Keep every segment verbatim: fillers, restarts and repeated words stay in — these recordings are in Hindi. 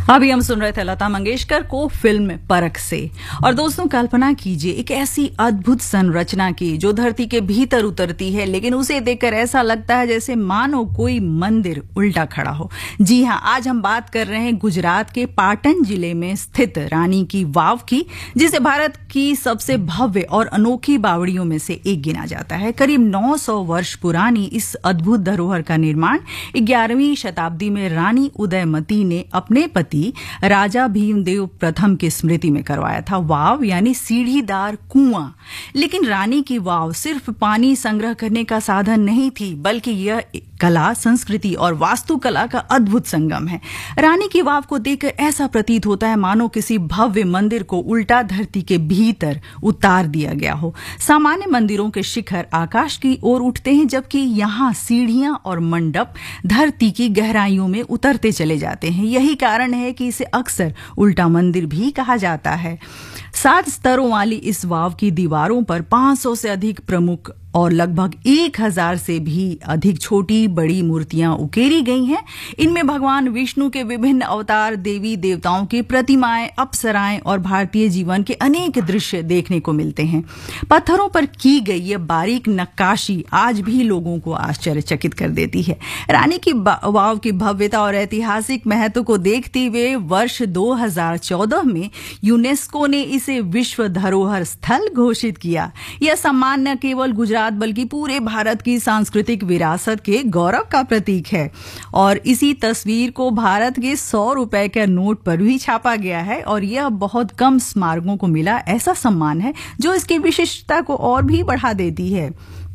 अभी हम सुन रहे थे लता मंगेशकर को फिल्म परख से। और दोस्तों, कल्पना कीजिए एक ऐसी अद्भुत संरचना की जो धरती के भीतर उतरती है, लेकिन उसे देखकर ऐसा लगता है जैसे मानो कोई मंदिर उल्टा खड़ा हो। जी हाँ, आज हम बात कर रहे हैं गुजरात के पाटन जिले में स्थित रानी की वाव की, जिसे भारत की सबसे भव्य और अनोखी बावड़ियों में से एक गिना जाता है। करीब नौ सौ वर्ष पुरानी इस अद्भुत धरोहर का निर्माण ग्यारहवीं शताब्दी में रानी उदयमती ने अपने पति राजा भीमदेव प्रथम की स्मृति में करवाया था। वाव यानी सीढ़ीदार कुआं। लेकिन रानी की वाव सिर्फ पानी संग्रह करने का साधन नहीं थी, बल्कि यह कला, संस्कृति और वास्तुकला का अद्भुत संगम है। रानी की वाव को देखकर ऐसा प्रतीत होता है मानो किसी भव्य मंदिर को उल्टा धरती के भीतर उतार दिया गया हो। सामान्य मंदिरों के शिखर आकाश की ओर उठते हैं, जबकि यहाँ सीढ़ियां और मंडप धरती की गहराइयों में उतरते चले जाते हैं। यही कारण है कि इसे अक्सर उल्टा मंदिर भी कहा जाता है। सात स्तरों वाली इस वाव की दीवारों पर पांच सौ से अधिक प्रमुख और लगभग एक हजार से भी अधिक छोटी बड़ी मूर्तियां उकेरी गई हैं। इनमें भगवान विष्णु के विभिन्न अवतार, देवी देवताओं की प्रतिमाएं, अप्सराएं और भारतीय जीवन के अनेक दृश्य देखने को मिलते हैं। पत्थरों पर की गई यह बारीक नक्काशी आज भी लोगों को आश्चर्यचकित कर देती है। रानी की वाव की भव्यता और ऐतिहासिक महत्व को देखते हुए वर्ष दो हज़ार चौदह में यूनेस्को ने इसे विश्व धरोहर स्थल घोषित किया। यह सम्मान न केवल गुजरात बल्कि पूरे भारत की सांस्कृतिक विरासत के गौरव का प्रतीक है। और इसी तस्वीर को भारत के सौ रुपए के नोट पर भी छापा गया है। और यह बहुत कम स्मारकों को मिला ऐसा सम्मान है जो इसकी विशिष्टता को और भी बढ़ा देती है।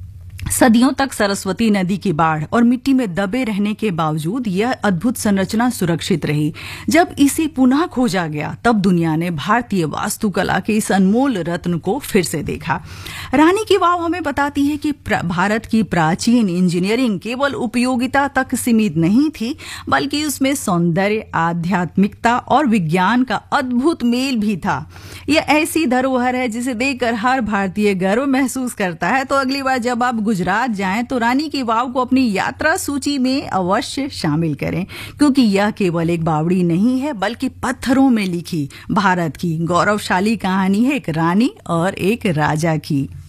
सदियों तक सरस्वती नदी की बाढ़ और मिट्टी में दबे रहने के बावजूद यह अद्भुत संरचना सुरक्षित रही। जब इसे पुनः खोजा गया, तब दुनिया ने भारतीय वास्तुकला के इस अनमोल रत्न को फिर से देखा। रानी की वाव हमें बताती है कि भारत की प्राचीन इंजीनियरिंग केवल उपयोगिता तक सीमित नहीं थी, बल्कि उसमें सौंदर्य, आध्यात्मिकता और विज्ञान का अद्भुत मेल भी था। यह ऐसी धरोहर है जिसे देखकर हर भारतीय गर्व महसूस करता है। तो अगली बार जब आप गुजरात जाएं तो रानी की वाव को अपनी यात्रा सूची में अवश्य शामिल करें, क्योंकि यह केवल एक बावड़ी नहीं है, बल्कि पत्थरों में लिखी भारत की गौरवशाली कहानी है, एक रानी और एक राजा की।